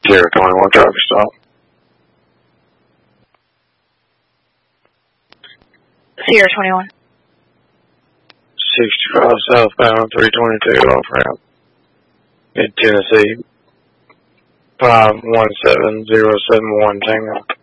Sierra 21 traffic stop. Sierra 21. 65 southbound, 322 off ramp. Mid Tennessee. 517071 Tango.